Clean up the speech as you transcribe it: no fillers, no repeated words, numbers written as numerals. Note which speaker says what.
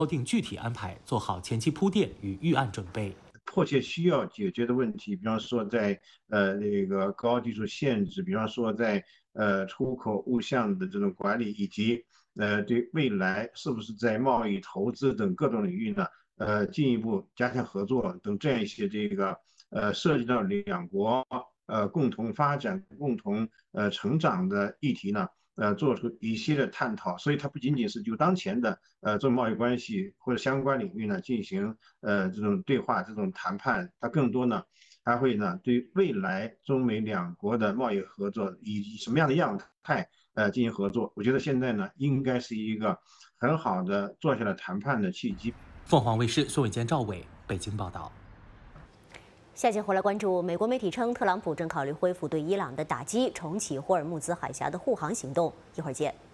Speaker 1: 定具体安排，做好前期铺垫与预案准备。
Speaker 2: 迫切需要解决的问题，比方说在那个高技术限制，比方说在出口物项的这种管理，以及对未来是不是在贸易、投资等各种领域呢，进一步加强合作等这样一些涉及到两国共同发展、共同成长的议题呢。做出一系列探讨，所以它不仅仅是就当前的这种贸易关系或者相关领域呢进行这种对话、这种谈判，它更多呢还会呢对未来中美两国的贸易合作以什么样的样态进行合作。我觉得现在呢应该是一个很好的坐下来谈判的契机。
Speaker 1: 凤凰卫视孙伟坚、赵伟北京报道。
Speaker 3: 下节回来关注，美国媒体称，特朗普正考虑恢复对伊朗的打击，重启霍尔木兹海峡的护航行动。一会儿见。